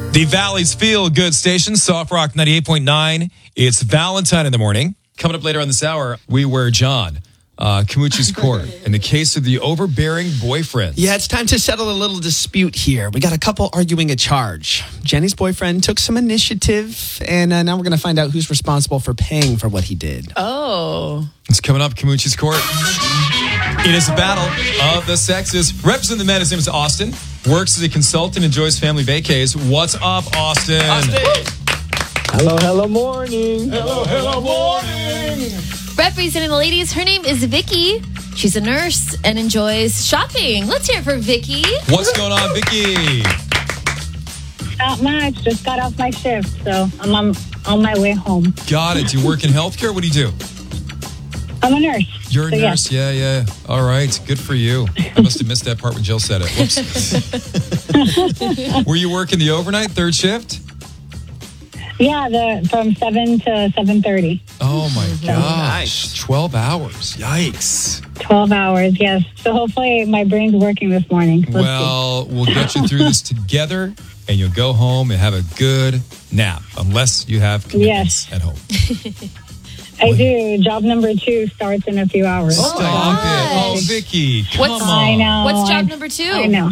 The Valley's Feel Good Station, Soft Rock 98.9. It's Valentine in the morning. Coming up later on this hour, we were John, Camucci's court, in the case of the overbearing boyfriend. Yeah, it's time to settle a little dispute here. We got a couple arguing a charge. Jenny's boyfriend took some initiative, and now we're going to find out who's responsible for paying for what he did. Oh. It's coming up, Camucci's court. It is a battle of the sexes. Representing the men, his name is Austin. Works as a consultant, enjoys family vacays. What's up, Austin? Hello, morning. Hello, morning. Representing the ladies, her name is Vicky. She's a nurse and enjoys shopping. Let's hear it for Vicky. What's going on, Vicky? Not much. Just got off my shift, so I'm on my way home. Got it. Do you work in healthcare? What do you do? I'm a nurse. You're a nurse? Yes. Yeah. All right. Good for you. I must have missed that part when Jill said it. Whoops. Were you working the overnight, third shift? Yeah, from 7 to 7:30. Oh, my gosh. Nice. 12 hours. Yikes. 12 hours, yes. So hopefully my brain's working this morning. Let's see. We'll get you through this together, and you'll go home and have a good nap, unless you have commitments at home. I do. Job number 2 starts in a few hours. Stop it. Oh, Vicky, come on. I know. What's job number 2? I know.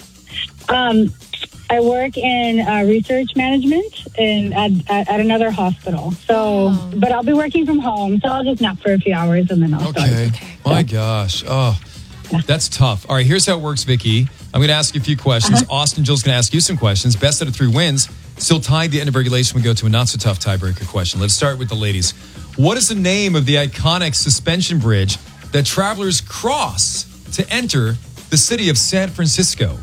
I work in research management at another hospital. So, but I'll be working from home, so I'll just nap for a few hours and then I'll start. Okay. My gosh. Oh, that's tough. All right, here's how it works, Vicky. I'm going to ask you a few questions. Austin, Jill's going to ask you some questions. Best out of 3 wins. Still tied at the end of regulation. We go to a not-so-tough tiebreaker question. Let's start with the ladies. What is the name of the iconic suspension bridge that travelers cross to enter the city of San Francisco?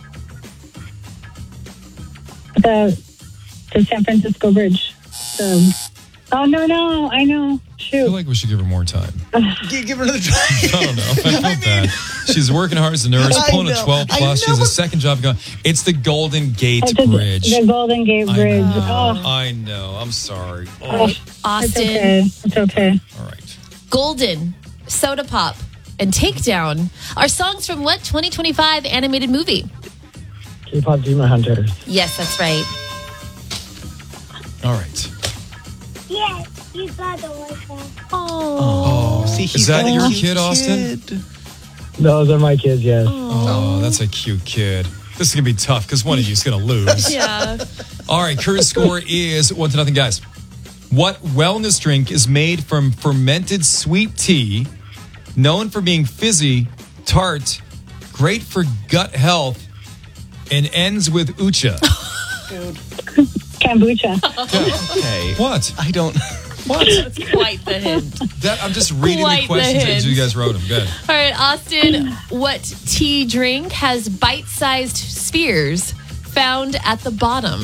The San Francisco Bridge. Oh, no, I know. I Shoot. feel like we should give her more time. Give her another try. I don't know. I feel bad. She's working hard as a nurse, pulling a 12 plus. She has a second job going. It's the Golden Gate Bridge. The Golden Gate Bridge. I know. I'm sorry. Oh. Austin. It's okay. All right. Golden, Soda Pop, and Takedown are songs from what 2025 animated movie? K-pop Demon Hunters. Yes, that's right. All right. Yes, you got the one. Oh. See, Is that your kid, Austin? Those are my kids, yes. Oh, that's a cute kid. This is going to be tough because one of you is going to lose. Yeah. All right, current score is 1-0, guys. What wellness drink is made from fermented sweet tea, known for being fizzy, tart, great for gut health, and ends with ucha? Kombucha. Okay. What? I don't... What? That's quite the hint. I'm just reading Quite the questions the hint. as you guys wrote them. Good. All right, Austin, what tea drink has bite-sized spheres found at the bottom?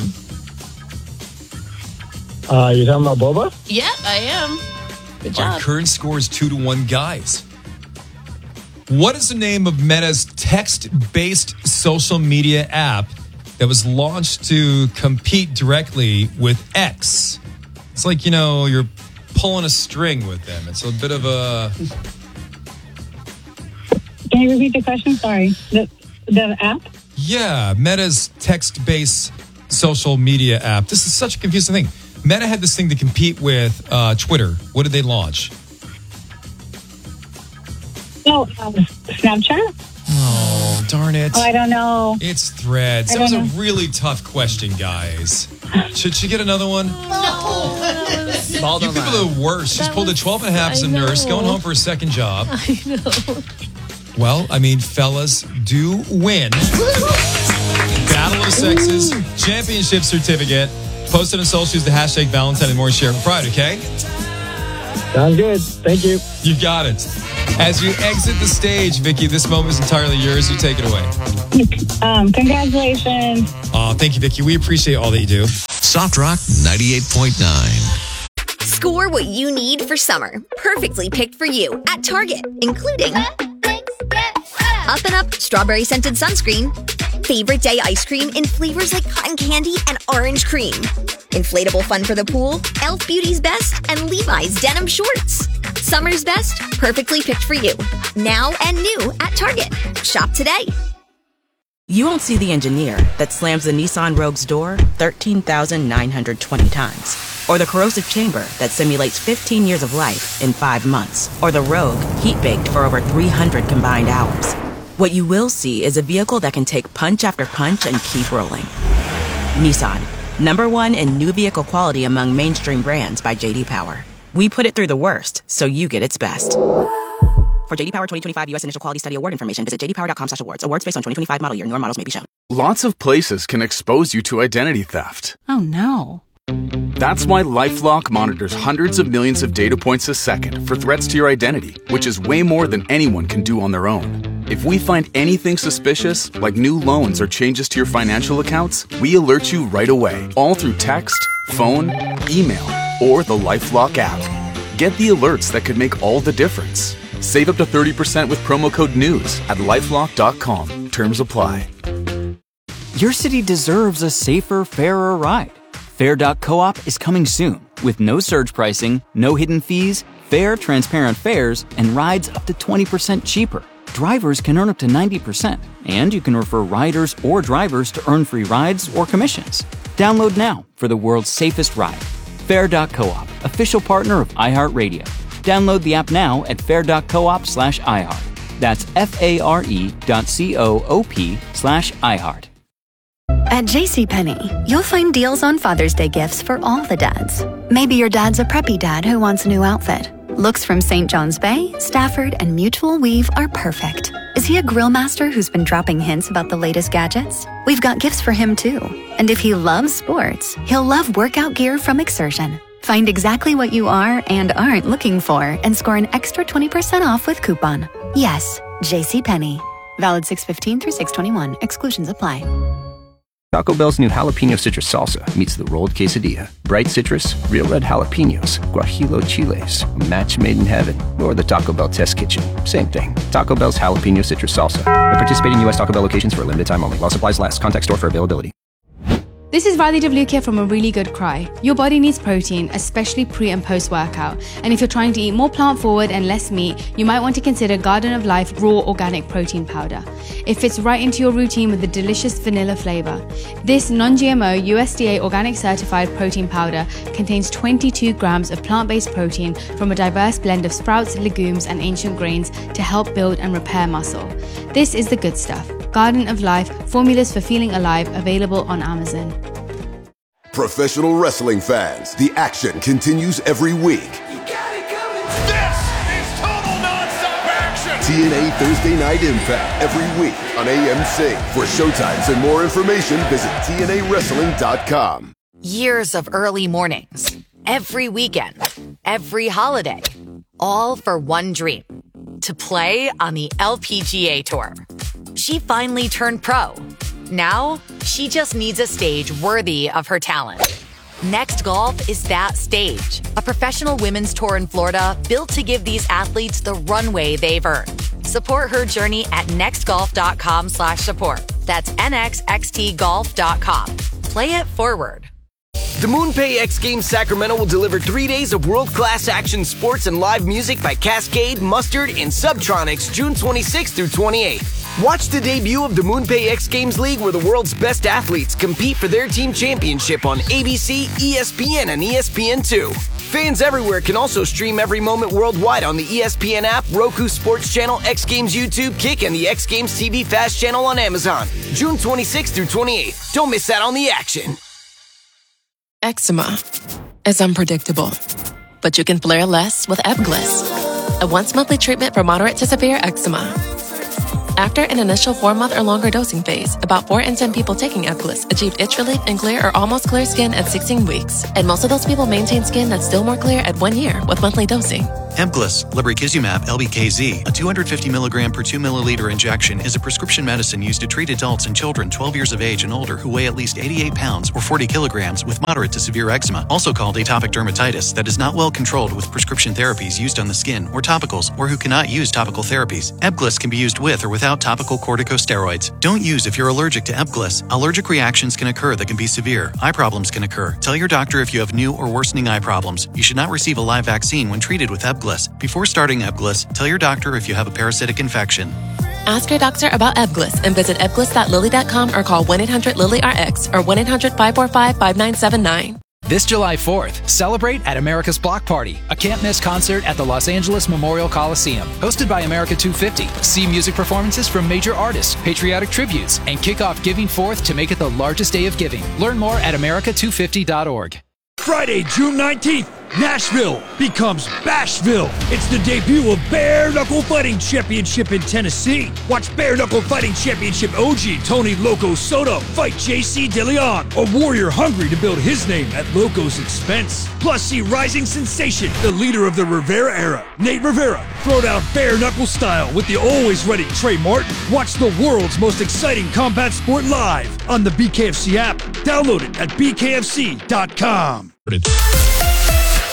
You talking about boba? Yep, I am. Good Our job. current score is 2-1, guys. What is the name of Meta's text-based social media app that was launched to compete directly with X? It's like, you're pulling a string with them. It's a bit of a... Can you repeat the question? Sorry. The app? Yeah, Meta's text-based social media app. This is such a confusing thing. Meta had this thing to compete with Twitter. What did they launch? No, Snapchat? Oh, darn it. Oh, I don't know. It's Threads. That was a really tough question, guys. Should she get another one? Ball You don't people lie. are the worst. She's pulled a 12 and a half as a I nurse, know. going home for a second job. I know. Well, fellas do win. Battle of the Sexes, championship certificate. Post it on social, use the hashtag Valentine and more share for Pride, okay? Sounds good. Thank you. You got it. As you exit the stage, Vicky, this moment is entirely yours. You take it away. Congratulations. Thank you, Vicky. We appreciate all that you do. Soft Rock 98.9. Score what you need for summer. Perfectly picked for you at Target, including Up and Up strawberry scented sunscreen, favorite day ice cream in flavors like cotton candy and orange cream, inflatable fun for the pool, Elf Beauty's Best, and Levi's denim shorts. Summer's best, perfectly picked for you. Now and new at Target. Shop today. You won't see the engineer that slams the Nissan Rogue's door 13,920 times. Or the corrosive chamber that simulates 15 years of life in 5 months. Or the Rogue heat-baked for over 300 combined hours. What you will see is a vehicle that can take punch after punch and keep rolling. Nissan, #1 in new vehicle quality among mainstream brands by J.D. Power. We put it through the worst, so you get its best. For J.D. Power 2025 U.S. Initial Quality Study Award information, visit jdpower.com/awards. Awards based on 2025 model year. Newer models may be shown. Lots of places can expose you to identity theft. Oh, no. That's why LifeLock monitors hundreds of millions of data points a second for threats to your identity, which is way more than anyone can do on their own. If we find anything suspicious, like new loans or changes to your financial accounts, we alert you right away, all through text, phone, email, or the LifeLock app. Get the alerts that could make all the difference. Save up to 30% with promo code NEWS at LifeLock.com. Terms apply. Your city deserves a safer, fairer ride. Fair.coop is coming soon with no surge pricing, no hidden fees, fair, transparent fares, and rides up to 20% cheaper. Drivers can earn up to 90%, and you can refer riders or drivers to earn free rides or commissions. Download now for the world's safest ride. Fair.coop, official partner of iHeartRadio. Download the app now at fair.coop/iHeart. That's FARE.coop/iHeart. At JCPenney, you'll find deals on Father's Day gifts for all the dads. Maybe your dad's a preppy dad who wants a new outfit. Looks from St. John's Bay, Stafford, and Mutual Weave are perfect. Is he a grill master who's been dropping hints about the latest gadgets? We've got gifts for him too. And if he loves sports, he'll love workout gear from Exertion. Find exactly what you are and aren't looking for and score an extra 20% off with coupon. Yes, JCPenney. Valid 6/15 through 6/21. Exclusions apply. Taco Bell's new jalapeno citrus salsa meets the rolled quesadilla. Bright citrus, real red jalapenos, guajillo chiles, a match made in heaven, or the Taco Bell test kitchen. Same thing. Taco Bell's jalapeno citrus salsa. At participating U.S. Taco Bell locations for a limited time only. While supplies last. Contact store for availability. This is Riley DeVlukia from A Really Good Cry. Your body needs protein, especially pre and post workout. And if you're trying to eat more plant forward and less meat, you might want to consider Garden of Life Raw Organic Protein Powder. It fits right into your routine with a delicious vanilla flavor. This non-GMO USDA organic certified protein powder contains 22 grams of plant-based protein from a diverse blend of sprouts, legumes, and ancient grains to help build and repair muscle. This is the good stuff. Garden of Life, formulas for feeling alive, available on Amazon. Professional wrestling fans, the action continues every week. This is total nonstop action. TNA Thursday Night Impact every week on AMC. For showtimes and more information, visit TNAWrestling.com. Years of early mornings, every weekend, every holiday, all for one dream: to play on the LPGA Tour. She finally turned pro. Now, she just needs a stage worthy of her talent. Next Golf is that stage. A professional women's tour in Florida built to give these athletes the runway they've earned. Support her journey at nextgolf.com/support. That's nxxtgolf.com. Play it forward. The MoonPay X Games Sacramento will deliver 3 days of world-class action sports and live music by Cascade, Mustard, and Subtronics June 26th through 28th. Watch the debut of the MoonPay X Games League, where the world's best athletes compete for their team championship on ABC, ESPN, and ESPN2. Fans everywhere can also stream every moment worldwide on the ESPN app, Roku Sports Channel, X Games YouTube, Kick, and the X Games TV Fast channel on Amazon. June 26th through 28th. Don't miss out on the action. Eczema is unpredictable, but you can flare less with Ebglyss, a once-monthly treatment for moderate to severe eczema. After an initial 4-month or longer dosing phase, about 4 in 10 people taking Ebglyss achieved itch relief and clear or almost clear skin at 16 weeks. And most of those people maintain skin that's still more clear at 1 year with monthly dosing. Ebglyss, lebrikizumab LBKZ, a 250 milligram per 2 milliliter injection, is a prescription medicine used to treat adults and children 12 years of age and older who weigh at least 88 pounds or 40 kilograms with moderate to severe eczema, also called atopic dermatitis, that is not well controlled with prescription therapies used on the skin or topicals, or who cannot use topical therapies. Ebglyss can be used with or without topical corticosteroids. Don't use if you're allergic to Ebglyss. Allergic reactions can occur that can be severe. Eye problems can occur. Tell your doctor if you have new or worsening eye problems. You should not receive a live vaccine when treated with Ebglyss. Before starting Ebglyss, tell your doctor if you have a parasitic infection. Ask your doctor about Ebglyss and visit ebglyss.lilly.com or call 1-800-LILY-RX or 1-800-545-5979. This July 4th, celebrate at America's Block Party, a can't-miss concert at the Los Angeles Memorial Coliseum. Hosted by America 250. See music performances from major artists, patriotic tributes, and kick off Giving 4th to make it the largest day of giving. Learn more at america250.org. Friday, June 19th, Nashville becomes Bashville. It's the debut of Bare Knuckle Fighting Championship in Tennessee. Watch Bare Knuckle Fighting Championship OG Tony Loco Soto fight JC DeLeon, a warrior hungry to build his name at Loco's expense. Plus, see rising sensation, the leader of the Rivera era, Nate Rivera, throw down bare knuckle style with the always ready Trey Martin. Watch the world's most exciting combat sport live on the BKFC app. Download it at bkfc.com.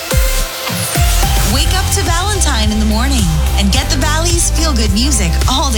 Wake up to Valentine in the morning and get the Valley's feel-good music all day